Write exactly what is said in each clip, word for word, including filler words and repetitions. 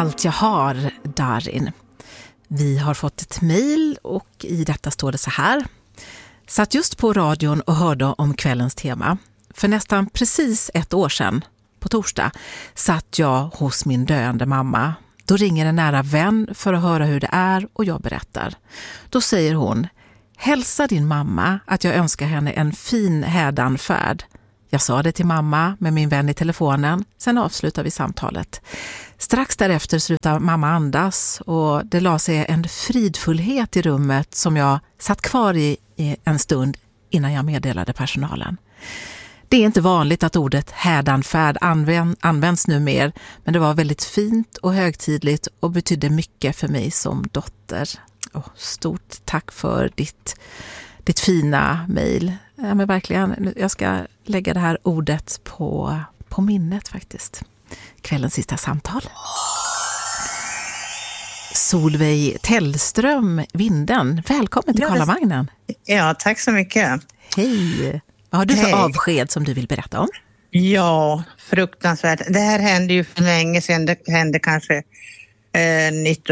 allt jag har, Darin. Vi har fått ett mejl och i detta står det så här. Satt just på radion och hörde om kvällens tema. För nästan precis ett år sedan, på torsdag, satt jag hos min döende mamma. Då ringer en nära vän för att höra hur det är och jag berättar. Då säger hon, hälsa din mamma att jag önskar henne en fin hädanfärd. Jag sa det till mamma med min vän i telefonen, sen avslutar vi samtalet. Strax därefter slutar mamma andas och det la sig en fridfullhet i rummet som jag satt kvar i, i en stund innan jag meddelade personalen. Det är inte vanligt att ordet hädanfärd använd, används nu mer, men det var väldigt fint och högtidligt och betydde mycket för mig som dotter. Oh, stort tack för ditt, ditt fina mejl. Ja, men verkligen, jag ska lägga det här ordet på, på minnet faktiskt. Kvällens sista samtal. Solveig Tellström, Vinden. Välkommen till ja, Karlavagnen. Ja, tack så mycket. Hej. Vad har du för Hej. avsked som du vill berätta om? Ja, fruktansvärt. Det här hände ju för länge sedan. Det hände kanske eh,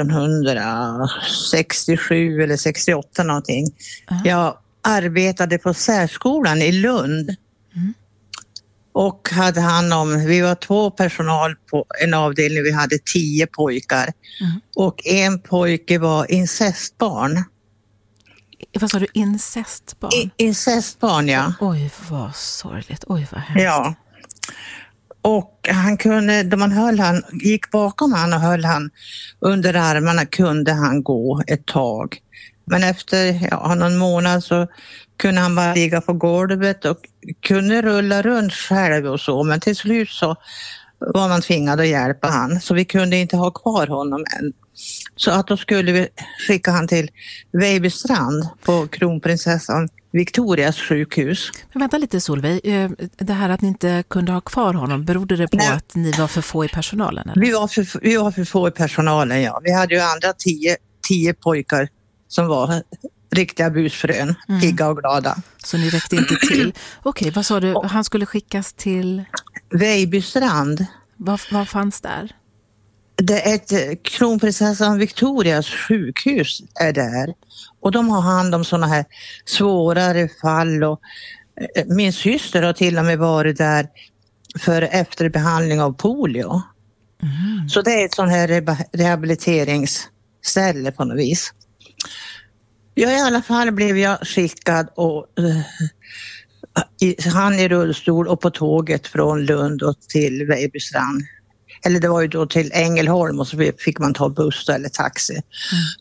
nittonhundrasextiosju eller sextioåtta någonting. Uh-huh. Jag arbetade på särskolan i Lund. Mm. Och hade hand om, vi var två personal på en avdelning, vi hade tio pojkar. Mm. Och en pojke var incestbarn. Vad sa du, incestbarn? I, incestbarn, ja. Oj, vad sorgligt. Oj, vad hemskt. Ja. Och han kunde, då man höll han, gick bakom han och höll han under armarna kunde han gå ett tag. Men efter ja, någon månad så kunde han bara ligga på golvet och kunde rulla runt själv och så. Men till slut så var man tvingad att hjälpa han. Så vi kunde inte ha kvar honom än. Så att då skulle vi skicka han till Vejbystrand på Kronprinsessan Victorias sjukhus. Men vänta lite Solveig, det här att ni inte kunde ha kvar honom, berodde det på Nej. att ni var för få i personalen? Eller? Vi var för, vi var för få i personalen, ja. Vi hade ju andra tio, tio pojkar som var riktiga busfrön, mm. pigga och glada. Så ni räckte inte till. Okej, vad sa du? Han skulle skickas till? Vejbystrand. Vad, vad fanns där? Det är ett Kronprinsessan Victorias sjukhus är där. Och de har hand om sådana här svårare fall. Och min syster har till och med varit där för efterbehandling av polio. Mm. Så det är ett sådant här rehabiliteringsställe på något vis. Ja, i alla fall blev jag skickad och uh, i, han i rullstol och på tåget från Lund och till Vejbystrand. Eller det var ju då till Ängelholm och så fick man ta buss eller taxi. Mm.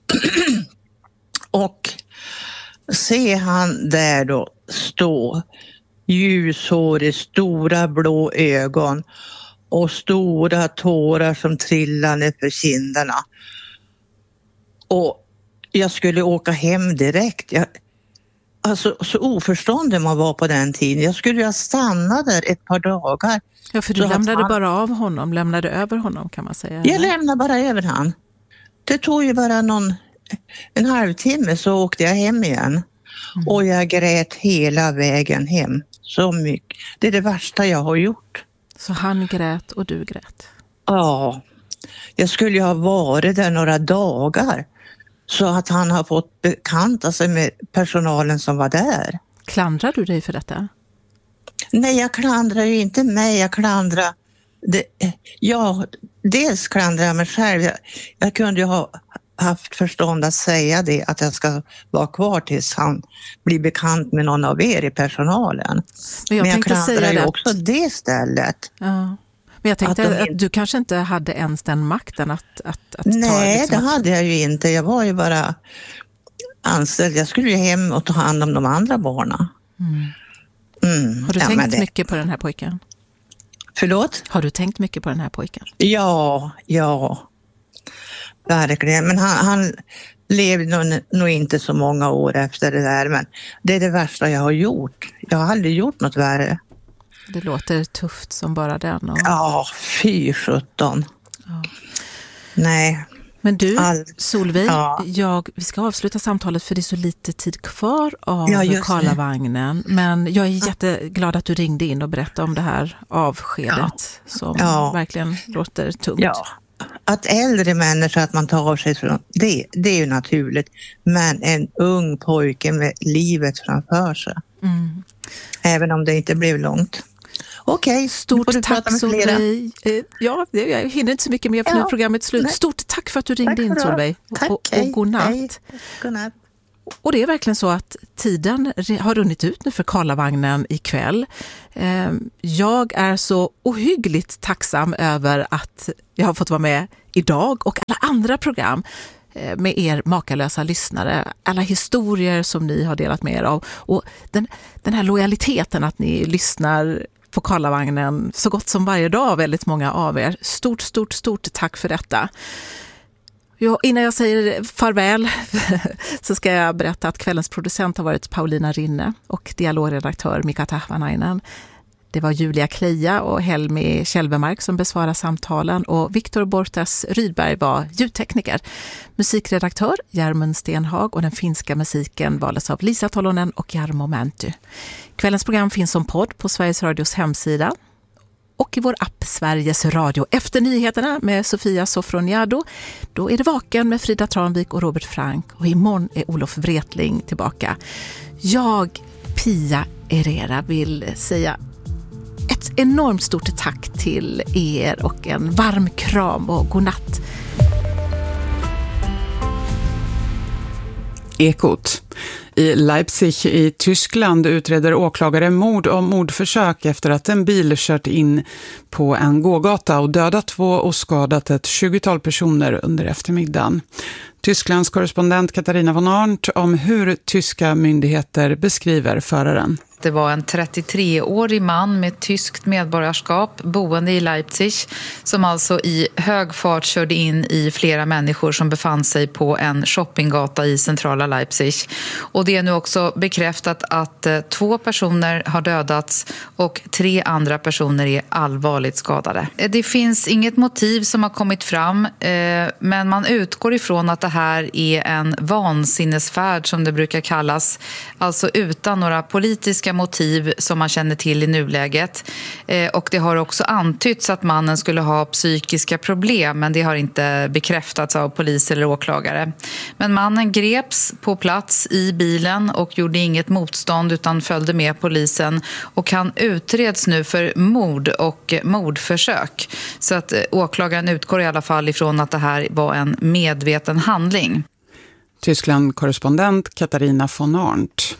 Och se han där då stå, ljushårig, stora blå ögon och stora tårar som trillade för kinderna. Och jag skulle åka hem direkt. Jag, alltså så oförstående man var på den tiden. Jag skulle ha stannat där ett par dagar. Ja, för du lämnade han... bara av honom, lämnade över honom kan man säga. Jag lämnade bara över han. Det tog ju bara någon, en halvtimme så åkte jag hem igen. Mm. Och jag grät hela vägen hem. Så mycket. Det är det värsta jag har gjort. Så han grät och du grät? Ja. Jag skulle ju ha varit där några dagar. Så att han har fått bekanta sig med personalen som var där. Klandrar du dig för detta? Nej, jag klandrar ju inte mig. Jag klandrar... Det, ja, dels klandrar jag mig själv. Jag, jag kunde ju ha haft förstånd att säga det. Att jag ska vara kvar tills han blir bekant med någon av er i personalen. Men jag, Men jag klandrar ju att... också det stället. Ja. Men jag tänkte att, de... att du kanske inte hade ens den makten att, att, att Nej, ta... Nej, liksom, det hade jag ju inte. Jag var ju bara anställd. Jag skulle ju hem och ta hand om de andra barnen. Mm. Mm. Har du ja, tänkt det... mycket på den här pojken? Förlåt? Har du tänkt mycket på den här pojken? Ja, ja. Verkligen. Men han, han levde nog, nog inte så många år efter det där. Men det är det värsta jag har gjort. Jag har aldrig gjort något värre. Det låter tufft som bara den. Och... Ja, fy sjutton. Ja. Nej. Men du, All... Solveig, ja. jag, vi ska avsluta samtalet för det är så lite tid kvar av ja, Karlavagnen. Men jag är jätteglad att du ringde in och berättade om det här avskedet ja. som ja. verkligen låter tungt. Ja, att äldre människor, att man tar sig från det, det är ju naturligt. Men en ung pojke med livet framför sig. Mm. Även om det inte blev långt. Okej, okay, stort tack Solveig. Ja, jag hinner inte så mycket mer för ja, nu programmet slut. Nej. Stort tack för att du ringde in Solveig. Och, och, och god natt. God natt. Och det är verkligen så att tiden har runnit ut nu för Karlavagnen ikväll. Jag är så ohyggligt tacksam över att jag har fått vara med idag och alla andra program med er makalösa lyssnare. Alla historier som ni har delat med er av. Och den, den här lojaliteten att ni lyssnar på Karlavagnen så gott som varje dag, väldigt många av er. Stort, stort, stort tack för detta. Ja, innan jag säger farväl så ska jag berätta att kvällens producent har varit Paulina Rinne och dialogredaktör Mika Tahvanainen. Det var Julia Kleja och Helmi Kjellvemark som besvarade samtalen och Viktor Bortas Rydberg var ljudtekniker. Musikredaktör Järmund Stenhag och den finska musiken valdes av Lisa Tolonen och Jarmo Mänty. Kvällens program finns som podd på Sveriges Radios hemsida och i vår app Sveriges Radio. Efter nyheterna med Sofia Sofroniado, då är det Vaken med Frida Tranvik och Robert Frank. Och imorgon är Olof Wretling tillbaka. Jag, Pia Herrera, vill säga ett enormt stort tack till er och en varm kram och god natt. Ekot. I Leipzig i Tyskland utreder åklagare mord och mordförsök efter att en bil kört in på en gågata och dödat två och skadat ett tjugotal personer under eftermiddagen. Tysklands korrespondent Katarina von Arndt om hur tyska myndigheter beskriver föraren. Det var en trettiotre-årig man med tyskt medborgarskap boende i Leipzig som alltså i hög fart körde in i flera människor som befann sig på en shoppinggata i centrala Leipzig. Och det är nu också bekräftat att eh, två personer har dödats och tre andra personer är allvarligt skadade. Det finns inget motiv som har kommit fram eh, men man utgår ifrån att det här är en vansinnesfärd som det brukar kallas. Alltså utan några politiska motiv som man känner till i nuläget. Eh, och det har också antytts att mannen skulle ha psykiska problem men det har inte bekräftats av polis eller åklagare. Men mannen greps på plats i bilen och gjorde inget motstånd utan följde med polisen och han utreds nu för mord och mordförsök. Så att eh, åklagaren utgår i alla fall ifrån att det här var en medveten handling. Tyskland-korrespondent Katarina von Arndt.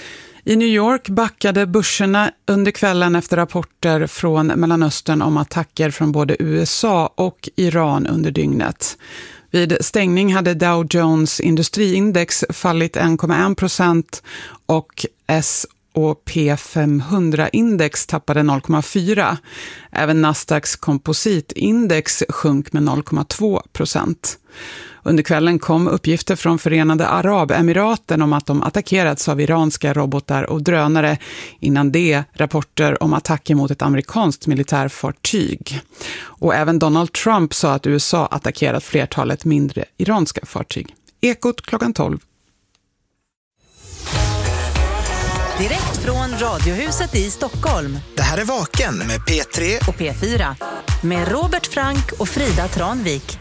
I New York backade börserna under kvällen efter rapporter från Mellanöstern om attacker från både U S A och Iran under dygnet. Vid stängning hade Dow Jones industriindex fallit en komma en procent och S och P femhundra-index tappade noll komma fyra. Även Nasdaqs kompositindex sjönk med noll komma två procent. Under kvällen kom uppgifter från Förenade Arabemiraten om att de attackerats av iranska robotar och drönare. Innan det rapporter om attacker mot ett amerikanskt militärfartyg. Och även Donald Trump sa att U S A attackerat flertalet mindre iranska fartyg. Ekot klockan tolv. Direkt från Radiohuset i Stockholm. Det här är Vaken med P tre och P fyra. Med Robert Frank och Frida Tranvik.